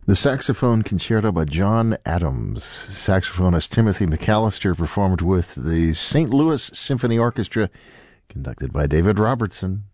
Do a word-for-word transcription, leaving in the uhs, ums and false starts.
The Saxophone Concerto by John Adams. Saxophonist Timothy McAllister performed with the Saint Louis Symphony Orchestra, conducted by David Robertson.